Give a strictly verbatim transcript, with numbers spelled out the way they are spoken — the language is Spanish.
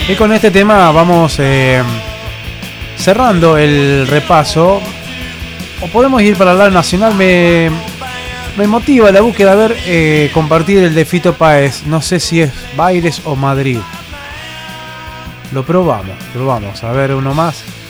Y con este tema vamos eh, cerrando el repaso. O podemos ir para el lado nacional. Me, me motiva la búsqueda a ver eh, compartir el de Fito Páez. No sé si es Baires o Madrid. Lo probamos, probamos. A ver uno más.